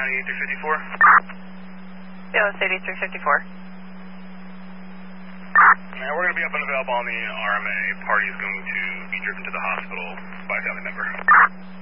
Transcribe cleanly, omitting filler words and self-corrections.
County 8354. Yeah, let's say 8354. Yeah, we're going to be up and available on the RMA. Party is going to be driven to the hospital by a family member.